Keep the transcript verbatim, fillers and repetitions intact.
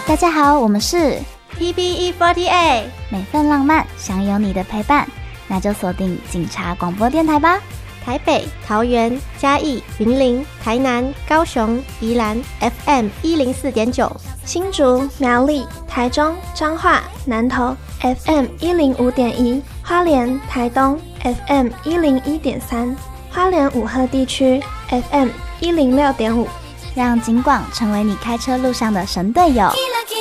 大家好，我们是 T B E 四十八， 每份浪漫想有你的陪伴，那就锁定警察广播电台吧。 台北、桃园、嘉义、云林、台南、高雄、宜兰 F M 一零四点九， 新竹、苗栗、台中、彰化、南投 F M 一零五点一，花莲、台东 F M 一零一点三，花莲五鹤地区 F M 一零六点五， 让警广成为你开车路上的神队友。